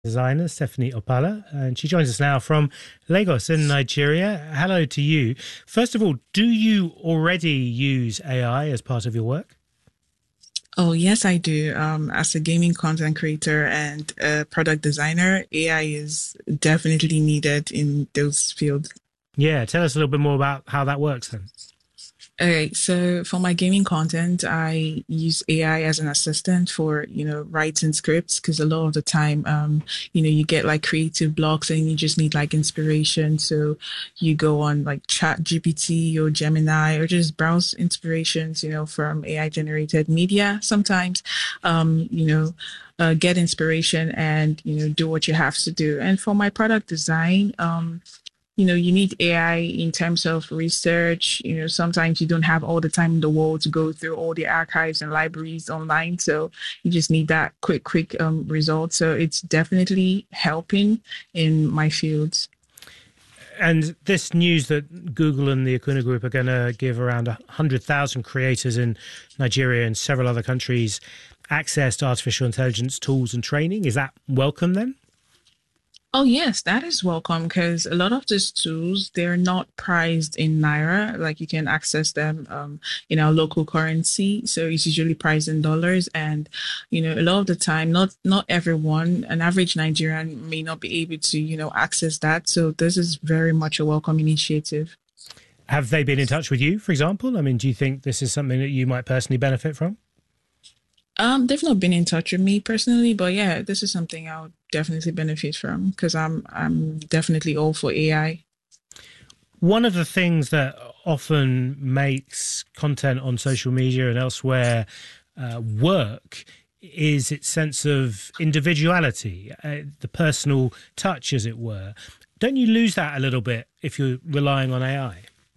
designer Stephanie Opala, and she joins us now from Lagos in Nigeria. Hello to you. First of all, do you already use AI as part of your work? Oh, yes, I do. As a gaming content creator and a product designer, AI is definitely needed in those fields. Yeah, tell us a little bit more about how that works then. Okay, so for my gaming content, I use AI as an assistant for, writing scripts because a lot of the time, you get like creative blocks and you just need like inspiration. So you go on like Chat GPT or Gemini or just browse inspirations, from AI generated media sometimes, get inspiration and, do what you have to do. And for my product design, you need AI in terms of research. Sometimes you don't have all the time in the world to go through all the archives and libraries online. So you just need that quick result. So it's definitely helping in my fields. And this news that Google and the Akuna Group are going to give around 100,000 creators in Nigeria and several other countries access to artificial intelligence tools and training, is that welcome then? Oh, yes, that is welcome because a lot of these tools, they're not priced in Naira. Like you can access them in our local currency. So it's usually priced in dollars. And, a lot of the time, not everyone, an average Nigerian may not be able to, access that. So this is very much a welcome initiative. Have they been in touch with you, for example? I mean, do you think this is something that you might personally benefit from? They've not been in touch with me personally, but yeah, this is something I'll definitely benefit from because I'm definitely all for AI. One of the things that often makes content on social media and elsewhere work is its sense of individuality, the personal touch, as it were. Don't you lose that a little bit if you're relying on AI?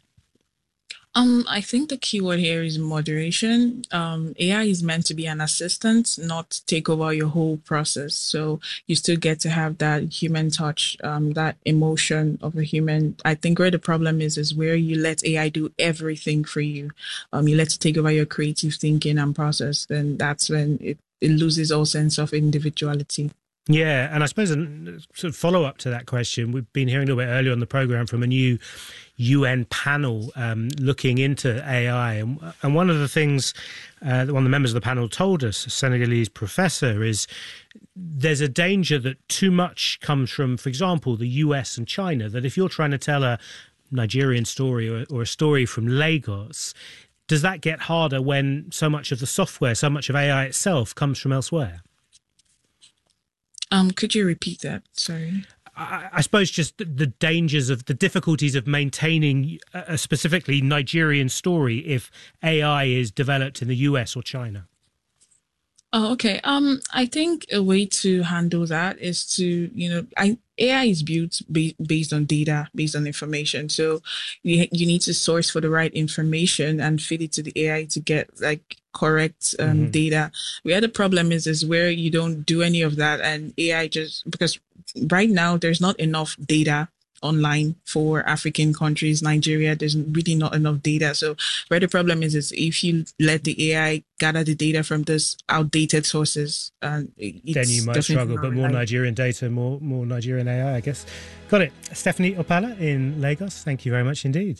I think the key word here is moderation. AI is meant to be an assistant, not take over your whole process. So you still get to have that human touch, that emotion of a human. I think where the problem is where you let AI do everything for you. You let it take over your creative thinking and process. Then that's when it loses all sense of individuality. Yeah, and I suppose a sort of follow up to that question, we've been hearing a little bit earlier on the programme from a new UN panel looking into AI. And one of the things that one of the members of the panel told us, a Senegalese professor, is there's a danger that too much comes from, for example, the US and China, that if you're trying to tell a Nigerian story or a story from Lagos, does that get harder when so much of the software, so much of AI itself comes from elsewhere? Could you repeat that? Sorry. I suppose just the dangers of the difficulties of maintaining a specifically Nigerian story if AI is developed in the US or China. Oh, okay. I think a way to handle that is to, AI is built based on data, based on information. So you need to source for the right information and feed it to the AI to get like correct data. Where the problem is where you don't do any of that and AI just because right now there's not enough data online for African countries, Nigeria, there's really not enough data. So where the problem is if you let the AI gather the data from those outdated sources, then you might struggle. But more Nigerian data, more Nigerian AI, I guess. Got it. Stephanie Opala in Lagos. Thank you very much indeed.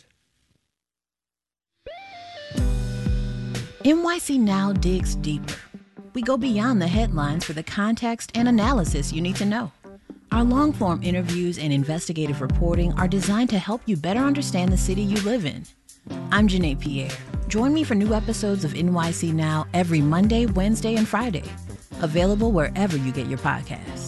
NYC Now digs deeper. We go beyond the headlines for the context and analysis you need to know. Our long-form interviews and investigative reporting are designed to help you better understand the city you live in. I'm Janae Pierre. Join me for new episodes of NYC Now every Monday, Wednesday, and Friday. Available wherever you get your podcasts.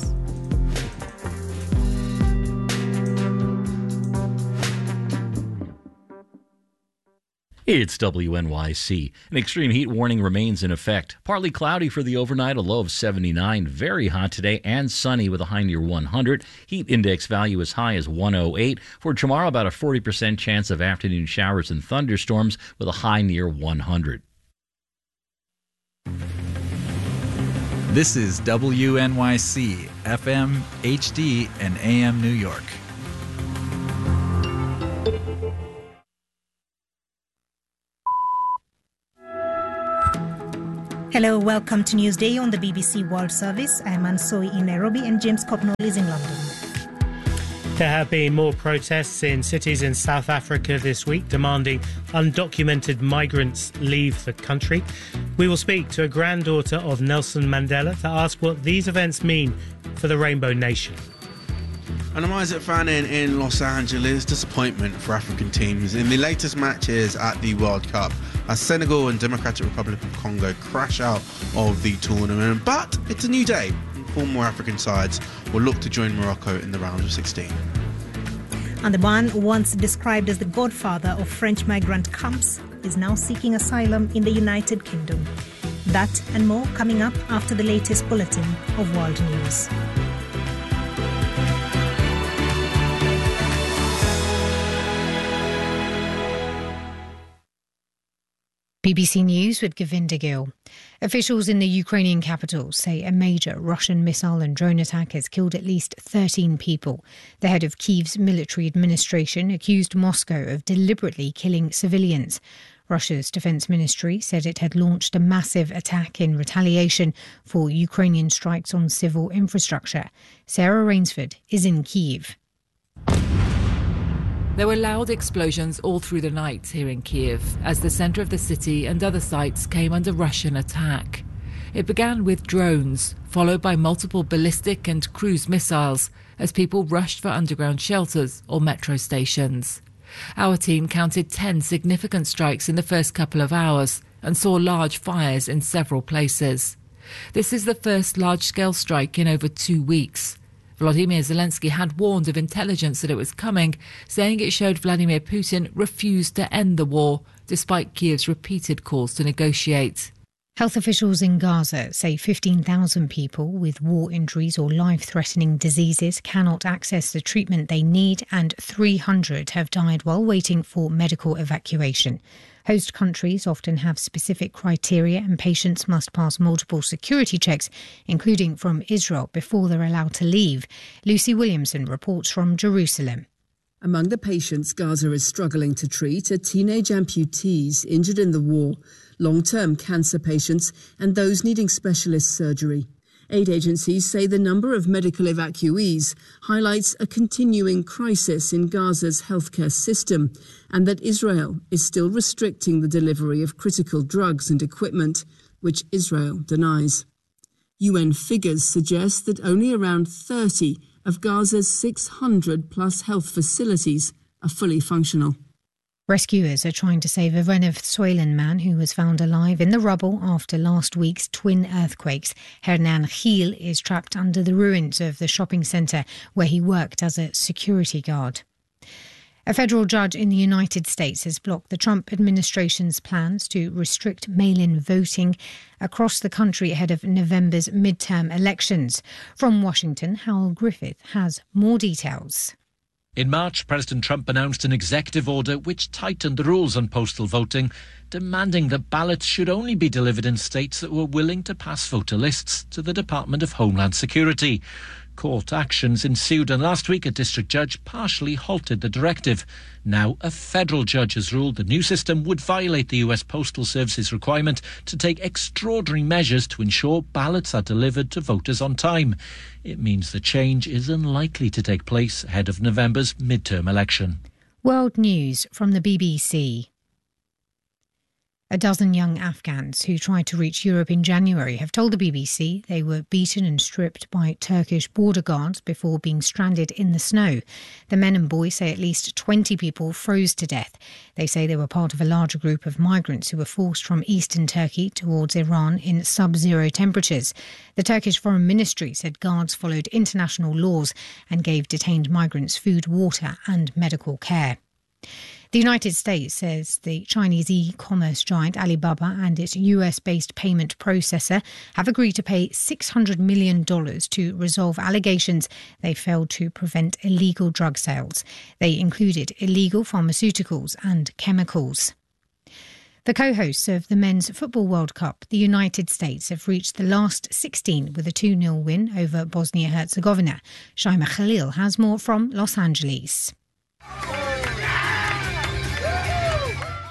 It's WNYC. An extreme heat warning remains in effect. Partly cloudy for the overnight, a low of 79. Very hot today and sunny with a high near 100. Heat index value as high as 108. For tomorrow, about a 40% chance of afternoon showers and thunderstorms with a high near 100. This is WNYC, FM, HD, and AM New York. Hello, welcome to Newsday on the BBC World Service. I'm Ansoi in Nairobi and James Copnall is in London. There have been more protests in cities in South Africa this week demanding undocumented migrants leave the country. We will speak to a granddaughter of Nelson Mandela to ask what these events mean for the Rainbow Nation. And I'm Isaac Fanning in Los Angeles. Disappointment for African teams in the latest matches at the World Cup as Senegal and Democratic Republic of Congo crash out of the tournament. But it's a new day. 4 more African sides will look to join Morocco in the round of 16. And the man once described as the godfather of French migrant camps is now seeking asylum in the United Kingdom. That and more coming up after the latest bulletin of World News. BBC News with Govinda Gill. Officials in the Ukrainian capital say a major Russian missile and drone attack has killed at least 13 people. The head of Kyiv's military administration accused Moscow of deliberately killing civilians. Russia's defense ministry said it had launched a massive attack in retaliation for Ukrainian strikes on civil infrastructure. Sarah Rainsford is in Kyiv. There were loud explosions all through the night here in Kyiv as the centre of the city and other sites came under Russian attack. It began with drones, followed by multiple ballistic and cruise missiles as people rushed for underground shelters or metro stations. Our team counted 10 significant strikes in the first couple of hours and saw large fires in several places. This is the first large-scale strike in over 2 weeks. Volodymyr Zelensky had warned of intelligence that it was coming, saying it showed Vladimir Putin refused to end the war, despite Kyiv's repeated calls to negotiate. Health officials in Gaza say 15,000 people with war injuries or life-threatening diseases cannot access the treatment they need, and 300 have died while waiting for medical evacuation. Host countries often have specific criteria and patients must pass multiple security checks, including from Israel, before they're allowed to leave. Lucy Williamson reports from Jerusalem. Among the patients Gaza is struggling to treat are teenage amputees injured in the war, long-term cancer patients and those needing specialist surgery. Aid agencies say the number of medical evacuees highlights a continuing crisis in Gaza's healthcare system and that Israel is still restricting the delivery of critical drugs and equipment, which Israel denies. UN figures suggest that only around 30 of Gaza's 600-plus health facilities are fully functional. Rescuers are trying to save a Venezuelan man who was found alive in the rubble after last week's twin earthquakes. Hernan Gil is trapped under the ruins of the shopping centre where he worked as a security guard. A federal judge in the United States has blocked the Trump administration's plans to restrict mail-in voting across the country ahead of November's midterm elections. From Washington, Howell Griffith has more details. In March, President Trump announced an executive order which tightened the rules on postal voting, demanding that ballots should only be delivered in states that were willing to pass voter lists to the Department of Homeland Security. Court actions ensued, and last week a district judge partially halted the directive. Now a federal judge has ruled the new system would violate the US Postal Service's requirement to take extraordinary measures to ensure ballots are delivered to voters on time. It means the change is unlikely to take place ahead of November's midterm election. World News from the BBC. A dozen young Afghans who tried to reach Europe in January have told the BBC they were beaten and stripped by Turkish border guards before being stranded in the snow. The men and boys say at least 20 people froze to death. They say they were part of a larger group of migrants who were forced from eastern Turkey towards Iran in sub-zero temperatures. The Turkish Foreign Ministry said guards followed international laws and gave detained migrants food, water and medical care. The United States says the Chinese e-commerce giant Alibaba and its US-based payment processor have agreed to pay $600 million to resolve allegations they failed to prevent illegal drug sales. They included illegal pharmaceuticals and chemicals. The co-hosts of the Men's Football World Cup, the United States, have reached the last 16 with a 2-0 win over Bosnia-Herzegovina. Shaima Khalil has more from Los Angeles.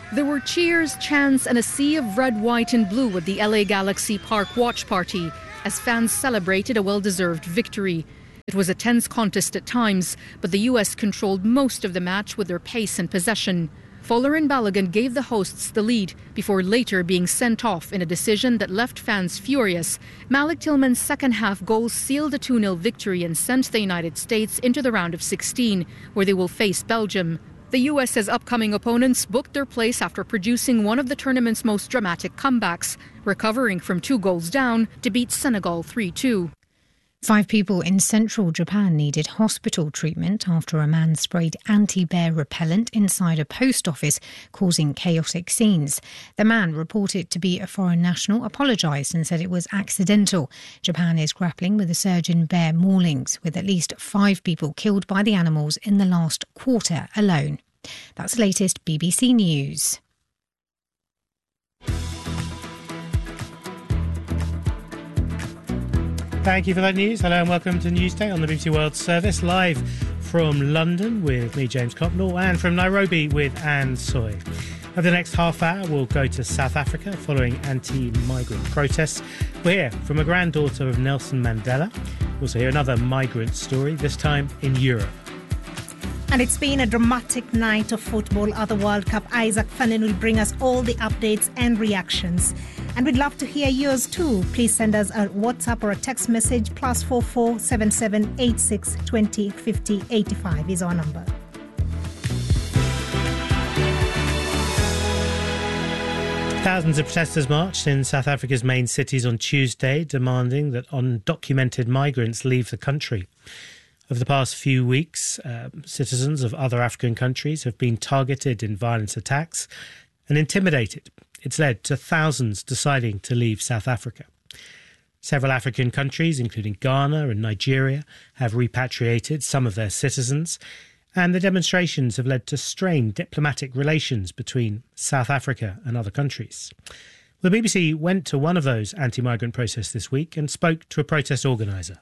There were cheers, chants, and a sea of red, white, and blue at the LA Galaxy Park watch party as fans celebrated a well-deserved victory. It was a tense contest at times, but the US controlled most of the match with their pace and possession. Folarin Balogun gave the hosts the lead before later being sent off in a decision that left fans furious. Malik Tillman's second-half goal sealed a 2-0 victory and sent the United States into the round of 16, where they will face Belgium. The US's upcoming opponents booked their place after producing one of the tournament's most dramatic comebacks, recovering from 2 goals down to beat Senegal 3-2. 5 people in central Japan needed hospital treatment after a man sprayed anti-bear repellent inside a post office, causing chaotic scenes. The man, reported to be a foreign national, apologised and said it was accidental. Japan is grappling with a surge in bear maulings, with at least 5 people killed by the animals in the last quarter alone. That's the latest BBC News. Thank you for that news. Hello and welcome to Newsday on the BBC World Service, live from London with me, James Copnall, and from Nairobi with Anne Soy. Over the next half hour, we'll go to South Africa following anti-migrant protests. We'll hear from a granddaughter of Nelson Mandela. We'll also hear another migrant story, this time in Europe. And it's been a dramatic night of football at the World Cup. Isaac Fannin will bring us all the updates and reactions. And we'd love to hear yours too. Please send us a WhatsApp or a text message. +44 77 86 20 50 85 is our number. Thousands of protesters marched in South Africa's main cities on Tuesday, demanding that undocumented migrants leave the country. Over the past few weeks, citizens of other African countries have been targeted in violent attacks and intimidated. It's led to thousands deciding to leave South Africa. Several African countries, including Ghana and Nigeria, have repatriated some of their citizens, and the demonstrations have led to strained diplomatic relations between South Africa and other countries. The BBC went to one of those anti-migrant protests this week and spoke to a protest organiser.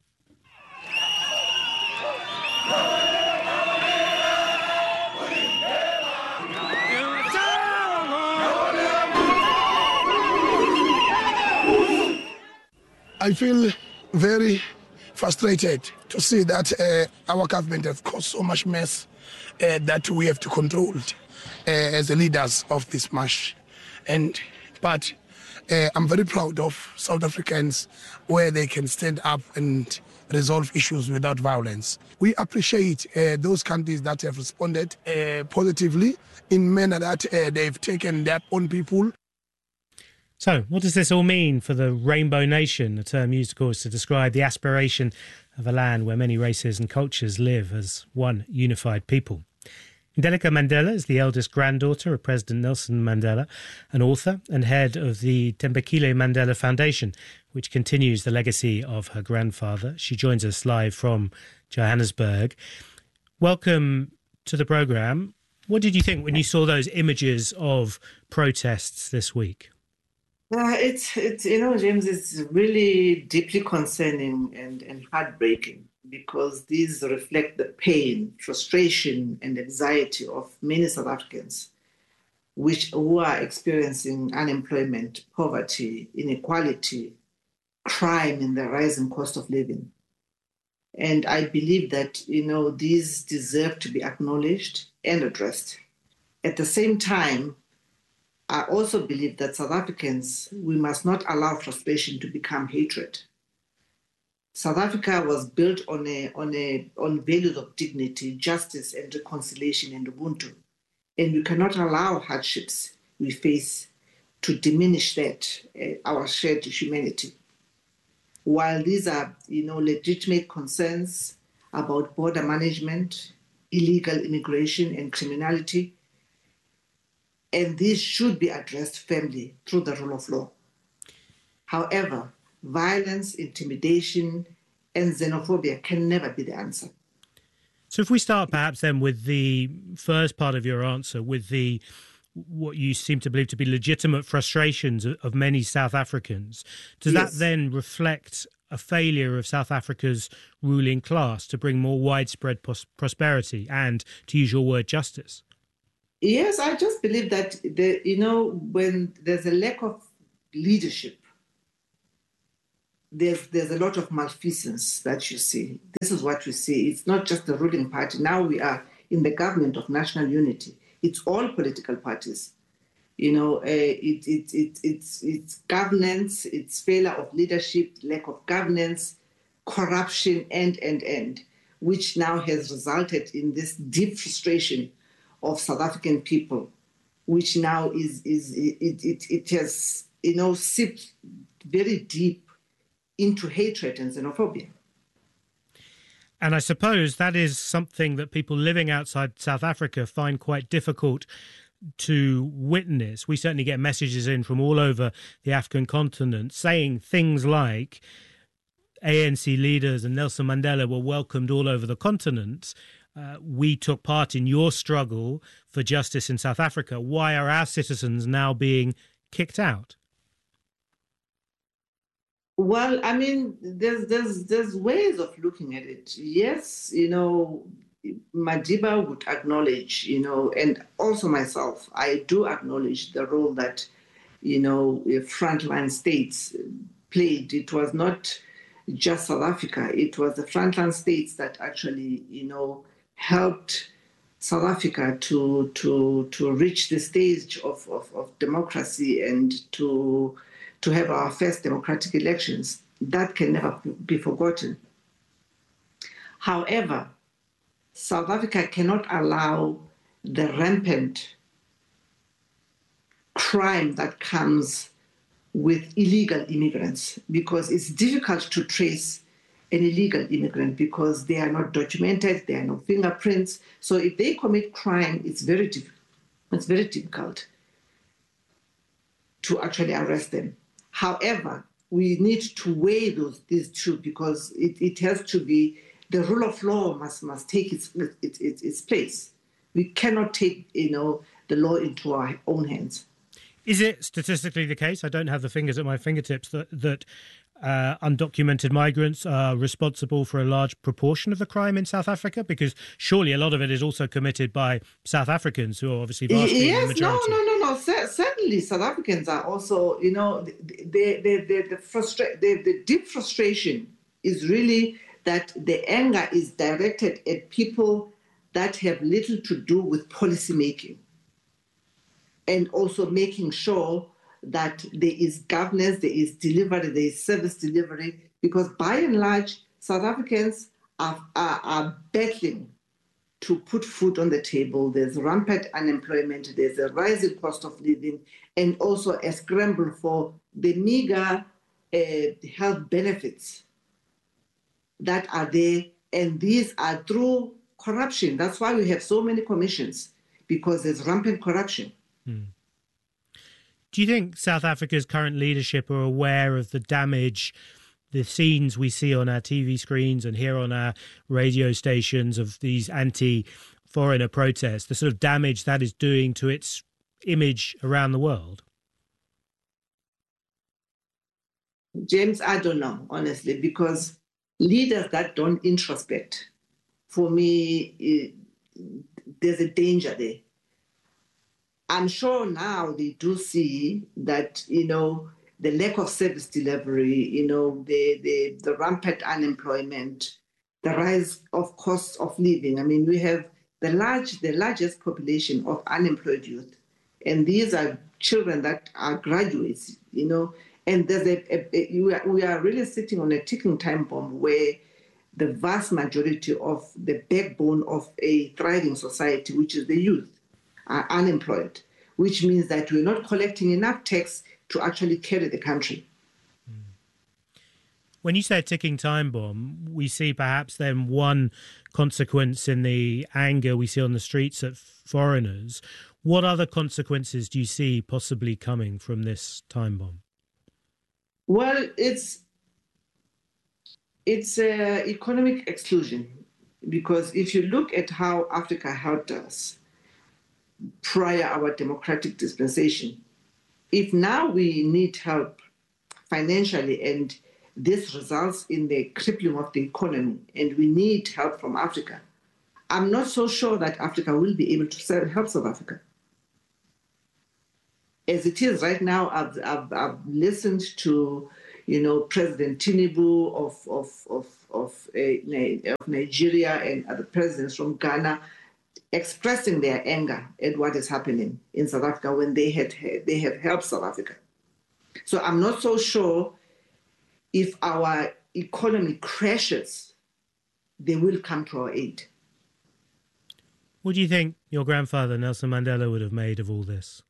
I feel very frustrated to see that our government has caused so much mess that we have to control as the leaders of this march. But I'm very proud of South Africans where they can stand up and resolve issues without violence. We appreciate those countries that have responded positively in manner that they've taken their own people. So, what does this all mean for the Rainbow Nation, a term used, of course, to describe the aspiration of a land where many races and cultures live as one unified people? Ndelica Mandela is the eldest granddaughter of President Nelson Mandela, an author and head of the Thembekile Mandela Foundation, which continues the legacy of her grandfather. She joins us live from Johannesburg. Welcome to the programme. What did you think when you saw those images of protests this week? It's James, it's really deeply concerning and heartbreaking because these reflect the pain, frustration, and anxiety of many South Africans who are experiencing unemployment, poverty, inequality, crime, and the rising cost of living. And I believe that, these deserve to be acknowledged and addressed. At the same time, I also believe that South Africans, we must not allow frustration to become hatred. South Africa was built on values of dignity, justice, and reconciliation and Ubuntu. And we cannot allow hardships we face to diminish that, our shared humanity. While these are, legitimate concerns about border management, illegal immigration, and criminality, and these should be addressed firmly through the rule of law. However, violence, intimidation, and xenophobia can never be the answer. So if we start perhaps then with the first part of your answer, with what you seem to believe to be legitimate frustrations of many South Africans, does that then reflect a failure of South Africa's ruling class to bring more widespread prosperity and, to use your word, justice? Yes, I just believe that when there's a lack of leadership, there's a lot of malfeasance that you see. This is what you see. It's not just the ruling party. Now we are in the government of national unity. It's all political parties. It's governance, it's failure of leadership, lack of governance, corruption, and, which now has resulted in this deep frustration of South African people, which now it has seeped very deep into hatred and xenophobia. And I suppose that is something that people living outside South Africa find quite difficult to witness. We certainly get messages in from all over the African continent saying things like ANC leaders and Nelson Mandela were welcomed all over the continent. We took part in your struggle for justice in South Africa. Why are our citizens now being kicked out? Well, I mean, there's ways of looking at it. Yes, Madiba would acknowledge, and also myself, I do acknowledge the role that, frontline states played. It was not just South Africa. It was the frontline states that actually, helped South Africa to reach the stage of democracy and to have our first democratic elections. That can never be forgotten. However, South Africa cannot allow the rampant crime that comes with illegal immigrants, because it's difficult to trace an illegal immigrant because they are not documented, there are no fingerprints. So if they commit crime, it's very difficult to actually arrest them. However, we need to weigh these two, because it has to be, the rule of law must take its place. We cannot take the law into our own hands. Is it statistically the case, I don't have the figures at my fingertips, that undocumented migrants are responsible for a large proportion of the crime in South Africa? Because surely a lot of it is also committed by South Africans, who are obviously vastly the majority. No. Certainly, South Africans are also, the deep frustration is really that the anger is directed at people that have little to do with policy making, and also making sure that there is governance, there is delivery, there is service delivery, because by and large, South Africans are battling to put food on the table. There's rampant unemployment, there's a rising cost of living, and also a scramble for the meager health benefits that are there, and these are through corruption. That's why we have so many commissions, because there's rampant corruption. Do you think South Africa's current leadership are aware of the damage, the scenes we see on our TV screens and hear on our radio stations of these anti-foreigner protests, the sort of damage that is doing to its image around the world? James, I don't know, honestly, because leaders that don't introspect, for me, there's a danger there. I'm sure now they do see that, the lack of service delivery, the rampant unemployment, the rise of costs of living. I mean, we have the largest population of unemployed youth, and these are children that are graduates, and there's we are really sitting on a ticking time bomb where the vast majority of the backbone of a thriving society, which is the youth, are unemployed, which means that we're not collecting enough tax to actually carry the country. When you say a ticking time bomb, we see perhaps then one consequence in the anger we see on the streets at foreigners. What other consequences do you see possibly coming from this time bomb? Well, it's economic exclusion, because if you look at how Africa helped us prior our democratic dispensation, if now we need help financially and this results in the crippling of the economy and we need help from Africa, I'm not so sure that Africa will be able to help South Africa. As it is right now, I've listened to, President Tinubu of Nigeria and other presidents from Ghana expressing their anger at what is happening in South Africa when they have helped South Africa. So I'm not so sure if our economy crashes, they will come to our aid. What do you think your grandfather, Nelson Mandela, would have made of all this?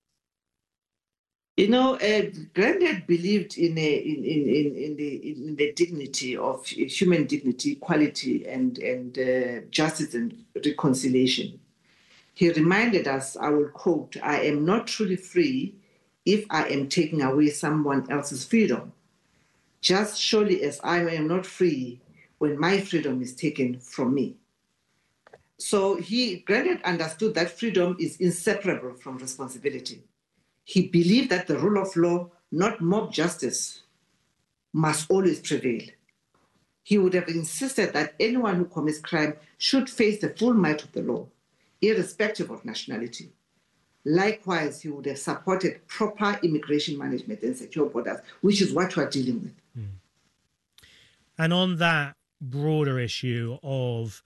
Granddad believed in the dignity of human dignity, equality, and justice and reconciliation. He reminded us, I will quote, "I am not truly free if I am taking away someone else's freedom, just surely as I am not free when my freedom is taken from me." So Granddad understood that freedom is inseparable from responsibility. He believed that the rule of law, not mob justice, must always prevail. He would have insisted that anyone who commits crime should face the full might of the law, irrespective of nationality. Likewise, he would have supported proper immigration management and secure borders, which is what we're dealing with. And on that broader issue of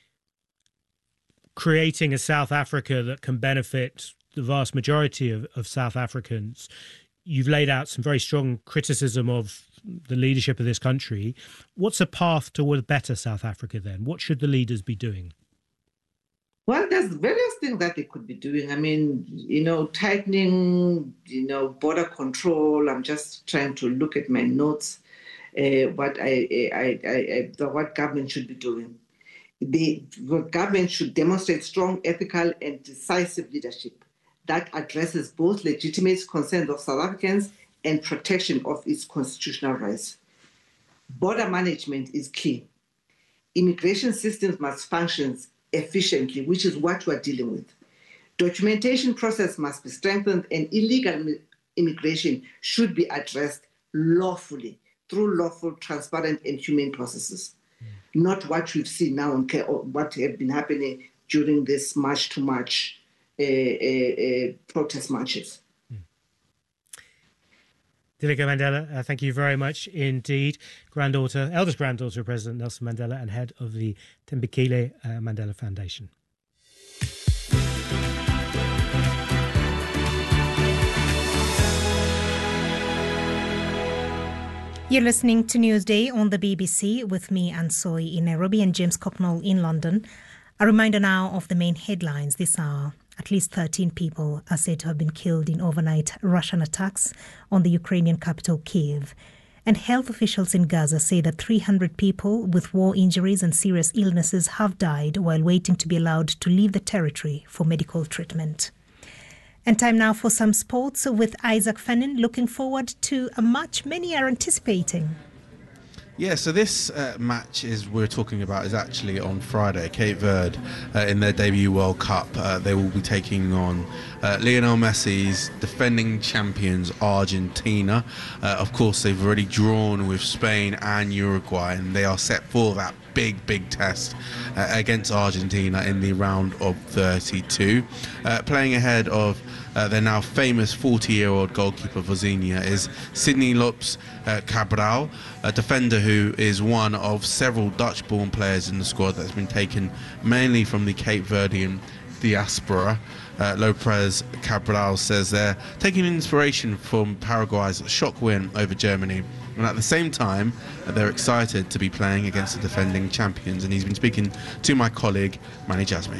creating a South Africa that can benefit the vast majority of South Africans, you've laid out some very strong criticism of the leadership of this country. What's a path toward a better South Africa then? What should the leaders be doing? Well, there's various things that they could be doing. I mean, tightening, border control. I'm just trying to look at my notes, what government should be doing. The government should demonstrate strong ethical and decisive leadership that addresses both legitimate concerns of South Africans and protection of its constitutional rights. Border management is key. Immigration systems must function efficiently, which is what we're dealing with. Documentation process must be strengthened, and illegal immigration should be addressed lawfully through lawful, transparent, and humane processes. Not what we've seen now and what have been happening during this March to March protest marches. Dileka Mandela, thank you very much indeed. Eldest granddaughter of President Nelson Mandela and head of the Thembekile Mandela Foundation. You're listening to Newsday on the BBC with me, Ansoi, in Nairobi, and James Cocknell in London. A reminder now of the main headlines this hour. At least 13 people are said to have been killed in overnight Russian attacks on the Ukrainian capital, Kyiv. And health officials in Gaza say that 300 people with war injuries and serious illnesses have died while waiting to be allowed to leave the territory for medical treatment. And time now for some sports with Isaac Fennin, looking forward to a match many are anticipating. Yeah, so this match we're talking about is actually on Friday. Cape Verde, in their debut World Cup, they will be taking on Lionel Messi's defending champions, Argentina. Of course, they've already drawn with Spain and Uruguay, and they are set for that big test against Argentina in the round of 32. Playing ahead of their now famous 40-year-old goalkeeper Vozinha is Sidney Lopes Cabral, a defender who is one of several Dutch-born players in the squad that's been taken mainly from the Cape Verdean diaspora. Lopez Cabral says they're taking inspiration from Paraguay's shock win over Germany, and at the same time they're excited to be playing against the defending champions. And he's been speaking to my colleague Manny Jasmine.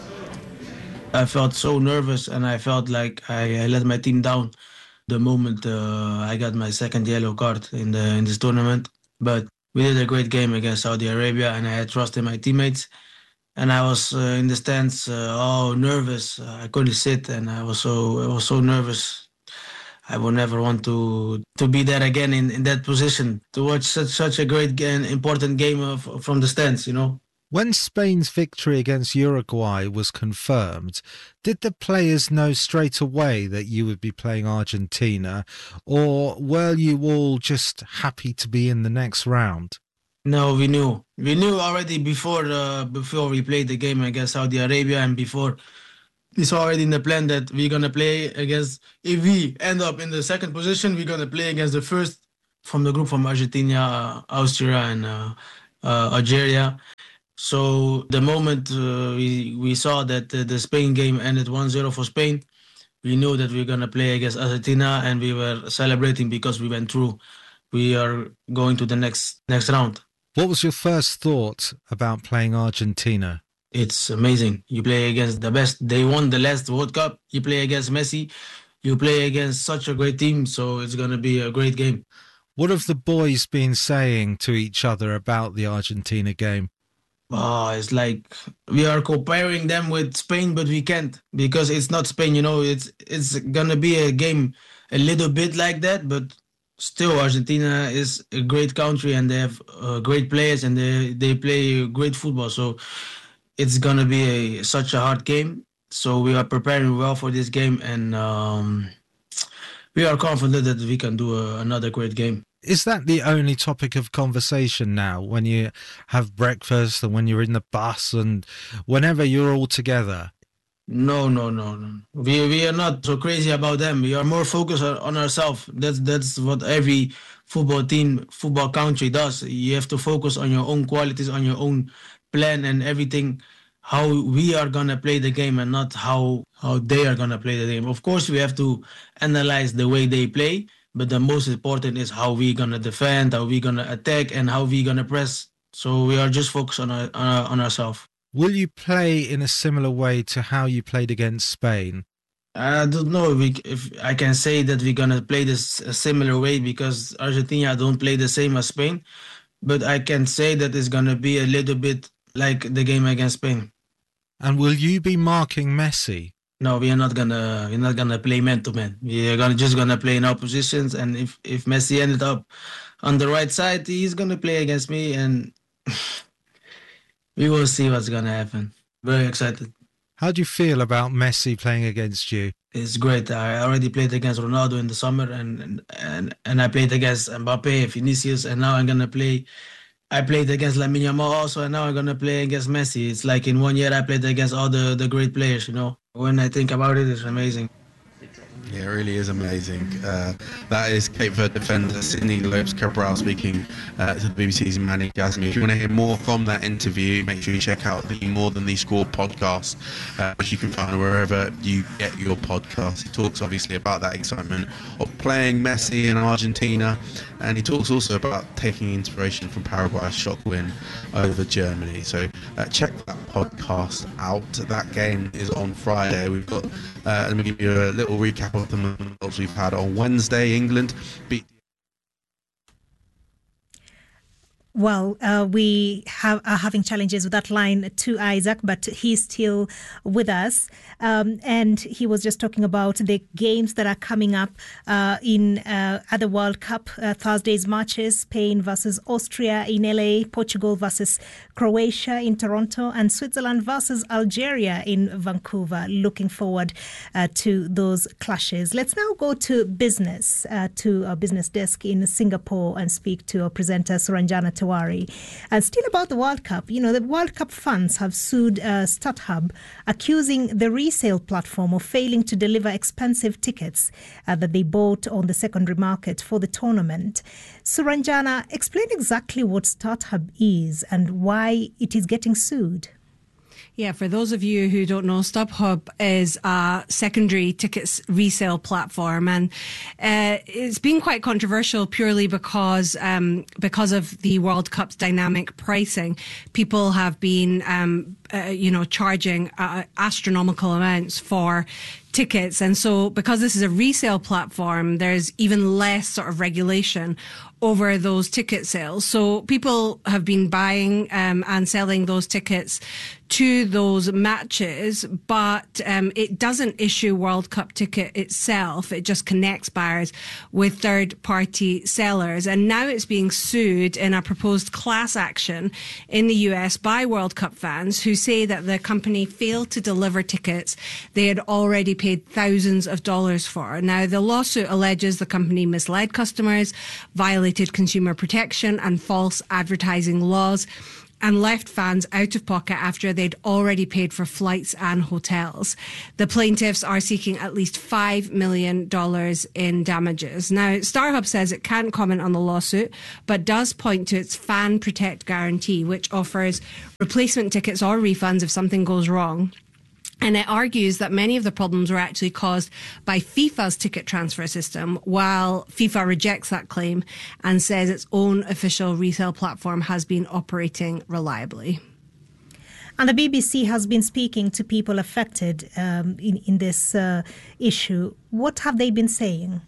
I felt so nervous, and I felt like I let my team down the moment I got my second yellow card in this tournament. But we did a great game against Saudi Arabia, and I had trust in my teammates. And I was in the stands, nervous. I couldn't sit, and I was so nervous. I would never want to be there again in that position, to watch such a great and important game from the stands, When Spain's victory against Uruguay was confirmed, did the players know straight away that you would be playing Argentina, or were you all just happy to be in the next round? No, we knew. We knew already before we played the game against Saudi Arabia, and before it's already in the plan that we're going to play against, if we end up in the second position, we're going to play against the first from the group from Argentina, Austria, and Algeria. So the moment we saw that the Spain game ended 1-0 for Spain, we knew that we were going to play against Argentina, and we were celebrating because we went through. We are going to the next round. What was your first thought about playing Argentina? It's amazing. You play against the best. They won the last World Cup. You play against Messi. You play against such a great team, so it's going to be a great game. What have the boys been saying to each other about the Argentina game? Oh, it's like we are comparing them with Spain, but we can't because it's not Spain. It's going to be a game a little bit like that, but still Argentina is a great country and they have great players and they play great football. So it's going to be such a hard game. So we are preparing well for this game, and we are confident that we can do another great game. Is that the only topic of conversation now when you have breakfast and when you're in the bus and whenever you're all together? No. We are not so crazy about them. We are more focused on ourselves. That's what every football team, football country does. You have to focus on your own qualities, on your own plan and everything, how we are going to play the game and not how they are going to play the game. Of course, we have to analyze the way they play, but the most important is how we're going to defend, how we're going to attack, and how we're going to press. So we are just focused on ourselves. Will you play in a similar way to how you played against Spain? I don't know if I can say that we're going to play this a similar way because Argentina don't play the same as Spain. But I can say that it's going to be a little bit like the game against Spain. And will you be marking Messi? No, we're not gonna play man to man. We're just gonna play in our positions, and if Messi ended up on the right side, he's gonna play against me, and we will see what's gonna happen. Very excited. How do you feel about Messi playing against you? It's great. I already played against Ronaldo in the summer, and I played against Mbappe, Vinicius, and now I'm gonna play. I played against Lamine Yamal also, and now I'm gonna play against Messi. It's like in 1 year I played against all the great players. When I think about it, it's amazing. Yeah, it really is amazing. That is Cape Verde defender Sidney Lopes Cabral speaking to the BBC's Mani Ghazmi. If you want to hear more from that interview, make sure you check out the More Than the Score podcast, which you can find wherever you get your podcast. He talks obviously about that excitement of playing Messi in Argentina, and he talks also about taking inspiration from Paraguay's shock win over Germany. So check that podcast out. That game is on Friday. We've got, let me give you a little recap of the results we've had. On Wednesday, England beat... Well, we are having challenges with that line to Isaac, but he's still with us. And he was just talking about the games that are coming up in at the World Cup. Thursday's matches, Spain versus Austria in LA, Portugal versus Croatia in Toronto, and Switzerland versus Algeria in Vancouver. Looking forward to those clashes. Let's now go to business, to our business desk in Singapore and speak to our presenter, Suranjana Tewari. And still about the World Cup, the World Cup funds have sued StubHub, accusing the resale platform of failing to deliver expensive tickets that they bought on the secondary market for the tournament. Suranjana, explain exactly what StubHub is and why it is getting sued. Yeah, for those of you who don't know, StubHub is a secondary tickets resale platform, and it's been quite controversial purely because of the World Cup's dynamic pricing. People have been, charging astronomical amounts for tickets, and so because this is a resale platform, there's even less sort of regulation over those ticket sales. So people have been buying and selling those tickets to those matches, but it doesn't issue World Cup ticket itself. It just connects buyers with third-party sellers. And now it's being sued in a proposed class action in the US by World Cup fans who say that the company failed to deliver tickets they had already paid thousands of dollars for. Now, the lawsuit alleges the company misled customers, violated consumer protection and false advertising laws, and left fans out of pocket after they'd already paid for flights and hotels. The plaintiffs are seeking at least $5 million in damages. Now, StarHub says it can't comment on the lawsuit, but does point to its Fan Protect guarantee, which offers replacement tickets or refunds if something goes wrong. And it argues that many of the problems were actually caused by FIFA's ticket transfer system, while FIFA rejects that claim and says its own official resale platform has been operating reliably. And the BBC has been speaking to people affected in this issue. What have they been saying?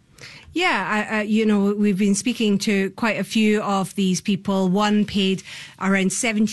Yeah, we've been speaking to quite a few of these people. One paid around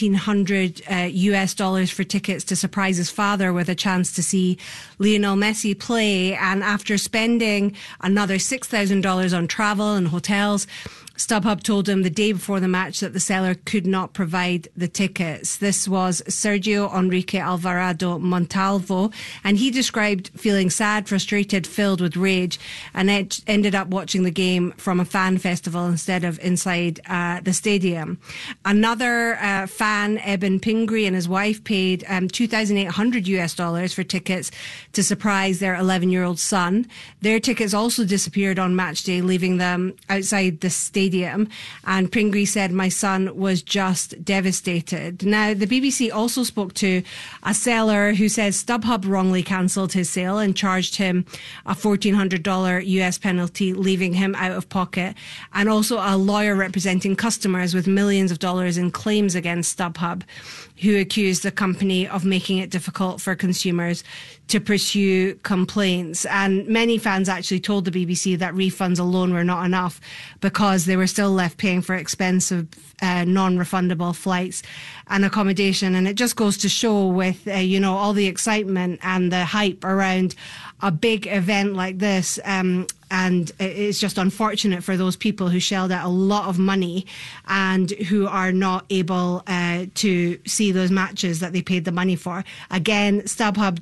$1,700 US for tickets to surprise his father with a chance to see Lionel Messi play. And after spending another $6,000 on travel and hotels, StubHub told him the day before the match that the seller could not provide the tickets. This was Sergio Enrique Alvarado Montalvo, and he described feeling sad, frustrated, filled with rage, and ended up watching the game from a fan festival instead of inside the stadium. Another fan, Eben Pingree, and his wife paid $2,800 US for tickets to surprise their 11-year-old son. Their tickets also disappeared on match day, leaving them outside the stadium. And Pingree said, "My son was just devastated." Now, the BBC also spoke to a seller who says StubHub wrongly cancelled his sale and charged him a $1,400 US penalty, leaving him out of pocket, and also a lawyer representing customers with millions of dollars in claims against StubHub, who accused the company of making it difficult for consumers to pursue complaints. And many fans actually told the BBC that refunds alone were not enough because they were still left paying for expensive non-refundable flights and accommodation. And it just goes to show with, all the excitement and the hype around a big event like this. And it's just unfortunate for those people who shelled out a lot of money and who are not able to see those matches that they paid the money for. Again, StubHub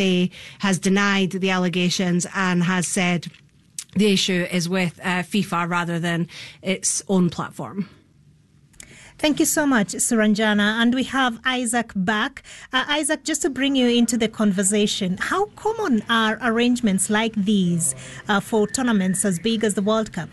has denied the allegations and has said the issue is with FIFA rather than its own platform. Thank you so much, Suranjana. And we have Isaac back. Isaac, just to bring you into the conversation, how common are arrangements like these for tournaments as big as the World Cup?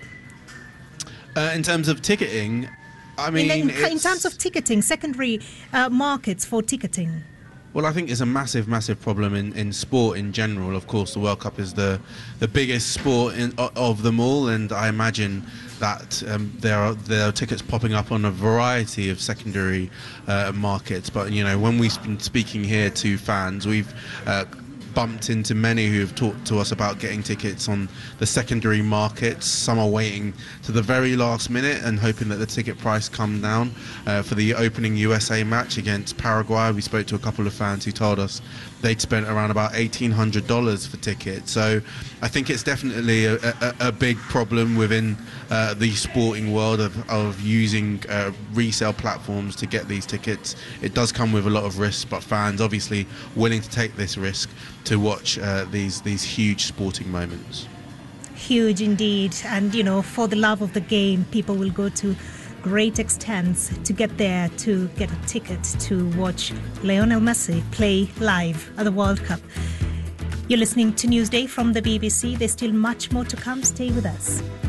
In terms of ticketing, I mean... In terms of ticketing, secondary markets for ticketing. Well, I think it's a massive, massive problem in sport in general. Of course, the World Cup is the biggest sport of them all, and I imagine that there are tickets popping up on a variety of secondary markets. But, when we've been speaking here to fans, we've bumped into many who have talked to us about getting tickets on the secondary markets. Some are waiting to the very last minute and hoping that the ticket price come down. For the opening USA match against Paraguay, we spoke to a couple of fans who told us they'd spent around about $1,800 for tickets. So I think it's definitely a big problem within the sporting world of using resale platforms to get these tickets. It does come with a lot of risks, but fans obviously willing to take this risk to watch these huge sporting moments. Huge indeed. And, for the love of the game, people will go to great extents to get there to get a ticket to watch Lionel Messi play live at the World Cup. You're listening to Newsday from the BBC. There's still much more to come. Stay with us.